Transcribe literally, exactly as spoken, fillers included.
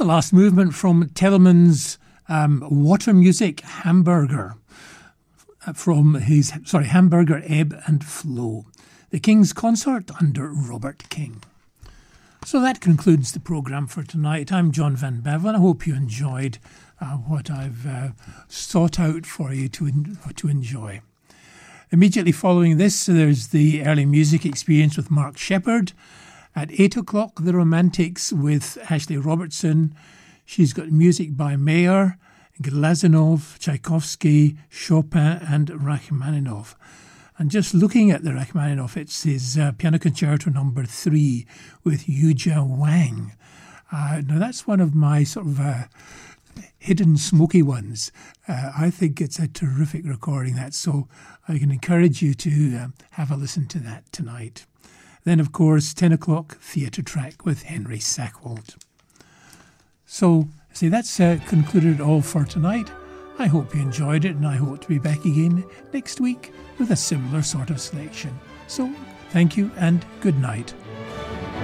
The last movement from Telemann's um, Water Music Hamburger, from his, sorry, Hamburger Ebb and Flow, the King's Consort under Robert King. So that concludes the programme for tonight. I'm John Van Bevan. I hope you enjoyed uh, what I've uh, sought out for you to, en- to enjoy. Immediately following this, there's the early music experience with Mark Sheppard. At eight o'clock, The Romantics with Ashley Robertson. She's got music by Mayer, Glazunov, Tchaikovsky, Chopin and Rachmaninoff. And just looking at the Rachmaninoff, it's his uh, Piano Concerto number three with Yuja Wang. Uh, now, that's one of my sort of uh, hidden smoky ones. Uh, I think it's a terrific recording, that, so I can encourage you to um, have a listen to that tonight. Then, of course, ten o'clock, Theatre Track with Henry Sackwold. So, see, that's uh, concluded it all for tonight. I hope you enjoyed it, and I hope to be back again next week with a similar sort of selection. So, thank you and good night.